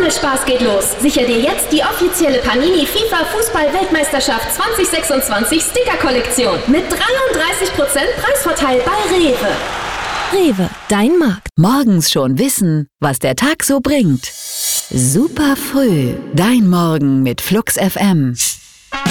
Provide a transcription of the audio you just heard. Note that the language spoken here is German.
Sammelspaß geht los. Sicher dir jetzt die offizielle Panini FIFA Fußball-Weltmeisterschaft 2026 Sticker-Kollektion mit 33% Preisvorteil bei Rewe. Rewe, dein Markt. Morgens schon wissen, was der Tag so bringt. Super früh, dein Morgen mit Flux FM.